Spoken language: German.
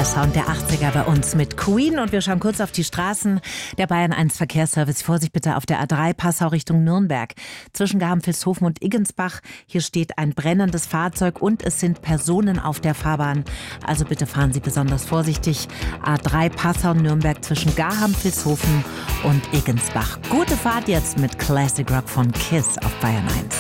Der Sound der 80er bei uns mit Queen und wir schauen kurz auf die Straßen. Der Bayern 1 Verkehrsservice. Vorsicht bitte auf der A3 Passau Richtung Nürnberg. Zwischen Gaben-Vilshofen und Iggensbach. Hier steht ein brennendes Fahrzeug und es sind Personen auf der Fahrbahn. Also bitte fahren Sie besonders vorsichtig. A3 Passau-Nürnberg zwischen Gaben-Vilshofen und Iggensbach. Gute Fahrt jetzt mit Classic Rock von KISS auf Bayern 1.